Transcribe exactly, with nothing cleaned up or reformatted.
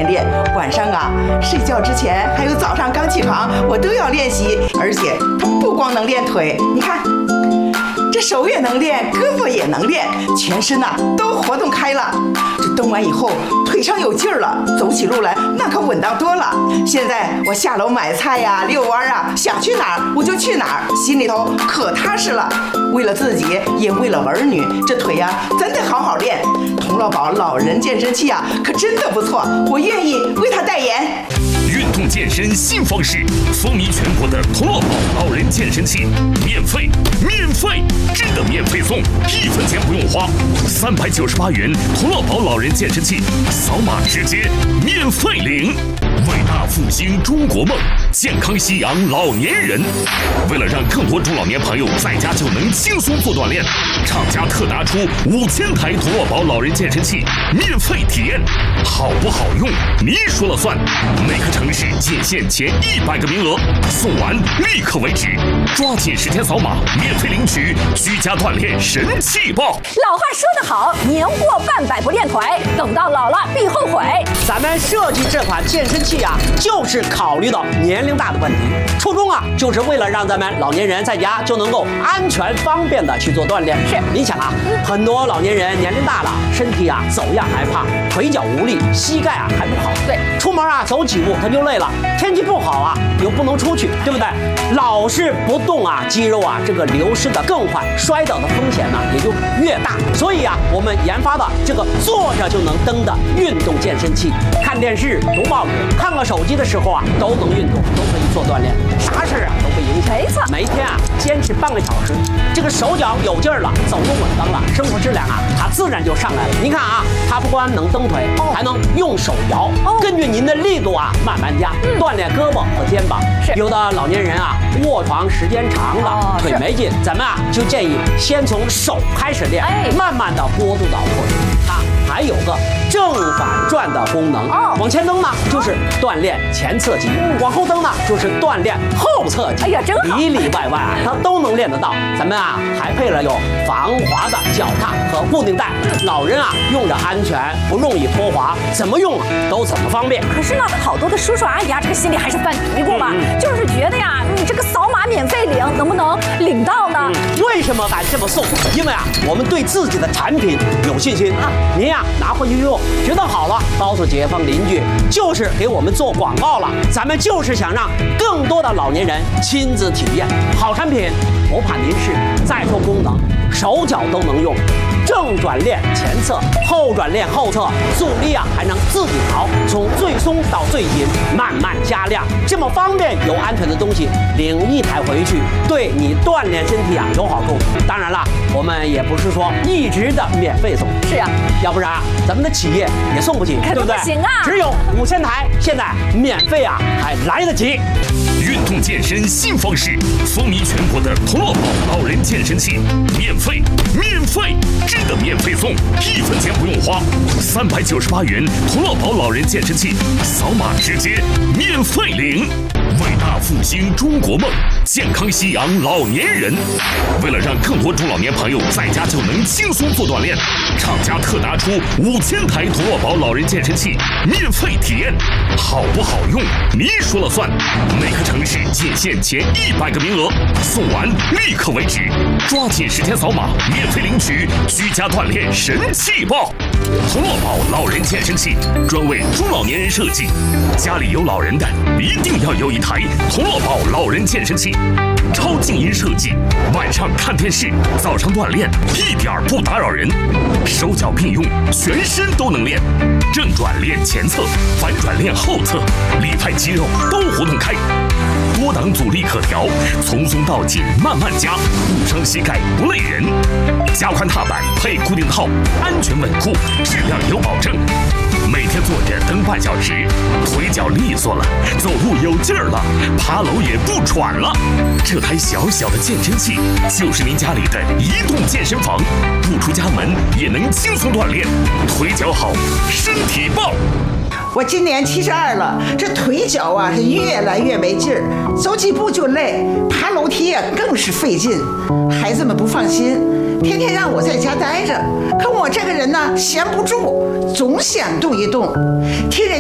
天练。晚上啊，睡觉之前还有早上刚起床，我都要练习。而且它不光能练腿，你看。这手也能练，胳膊也能练，全身呐、啊、都活动开了。这蹬完以后，腿上有劲儿了，走起路来那可稳当多了。现在我下楼买菜呀、遛弯啊，想去哪儿我就去哪儿，心里头可踏实了。为了自己，也为了儿女，这腿呀、啊、咱得好好练。童乐宝老人健身器啊，可真的不错，我愿意为他代言。 运动健身新方式，风靡全国的童乐宝老人健身器，免费，免费，真的免费送，一分钱不用花，三百九十八元童乐宝老人健身器，扫码直接免费领。伟大复兴中国梦，健康夕阳老年人。为了让更多中老年朋友在家就能轻松做锻炼，厂家特拿出五千台童乐宝老人健身器免费体验，好不好用你说了算。每个城市仅限前一百个名额，送完立刻为止，抓紧时间扫码免费领取居家锻炼神器包。 老话说得好，年过半百不练腿，等到老了必后悔。 咱们设计这款健身器啊，就是考虑到年龄大的问题，初衷啊，就是为了让咱们老年人在家就能够安全方便的去做锻炼。 是， 你想啊，很多老年人年龄大了，身体啊走样还胖，腿脚无力，膝盖啊还不好。 对， 出门啊走几步他就累了，天气不好啊又不能出去，对不对？老是不动啊，肌肉啊这个流失的更快，摔倒的风险呢也就越大。所以啊，我们研发的这个坐着就能蹬的运动健身器，看电视、读报纸、看个手机的时候啊，都能运动，都可以做锻炼，啥事啊都不影响。 没错， 每天啊坚持半个小时，这个手脚有劲儿了，走路稳当了，生活质量啊它自然就上来了。您看啊，它不光能蹬腿，哦、还能用手摇，哦、根据您的力度啊慢慢加，嗯、锻炼胳膊和肩膀。 是有的老年人啊卧床时间长了，哦、腿没劲，咱们啊就建议先从手开始练，哎、慢慢的过渡到后腿。它还有个正反转的功能，哦、往前蹬呢就是锻炼前侧肌，嗯、往后蹬呢就是锻炼后侧肌。 哎呀，真好， 里里外外啊它都能练得到。咱们啊还配了有防滑的脚踏和固定带，老人啊用着安全，不容易脱滑，怎么用啊都怎么方便。 可是呢，好多的叔叔阿姨啊，这个心里还是犯嘀咕嘛，嗯、就是觉得呀，你这个扫码免费领，能不能领到呢？ 嗯、为什么敢这么送？因为啊，我们对自己的产品有信心啊。您呀拿回去用，觉得好了，告诉街坊邻居，就是给我们做广告了。咱们就是想让更多的老年人亲自体验好产品，不怕您是再说功能，手脚都能用。正转练前侧，后转练后侧，阻力啊还能自己调，从最松到最紧，慢慢加量，这么方便又安全的东西，领一台回去，对你锻炼身体啊有好处。当然了，我们也不是说一直的免费送， 是啊， 要不然啊咱们的企业也送不起，对不对？ 不行啊， 只有五千台，现在免费啊还来得及。 运动健身新方式，风靡全国的童乐宝老人健身器，免费，免费，真的免费送，一分钱不用花，三百九十八元童乐宝老人健身器，扫码直接免费领。伟大复兴中国梦，健康夕阳老年人。为了让更多中老年朋友在家就能轻松做锻炼，厂家特拿出五千台童乐宝老人健身器免费体验，好不好用你说了算。每个城市仅限前一百个名额，送完立刻为止，抓紧时间扫码免费领取居家锻炼神器包。童乐宝老人健身器专为中老年人设计，家里有老人的一定要有一台童乐宝老人健身器，超静音设计，晚上看电视，早上锻炼一点不打扰人，手脚并用，全身都能练，正转练前侧，反转练后侧，里派肌肉都活动开，多档阻力可调，从松到紧慢慢加，不伤膝盖不累人，加宽踏板配固定套，安全稳固，质量有保证。每天坐着蹬半小时，腿脚利索了，走路有劲儿了，爬楼也不喘了。这台小小的健身器就是您家里的移动健身房，不出家门也能轻松锻炼，腿脚好，身体棒。 我今年七十二了，这腿脚啊是越来越没劲儿，走几步就累，爬楼梯啊更是费劲。孩子们不放心，天天让我在家待着，可我这个人呢闲不住，总想动一动。听人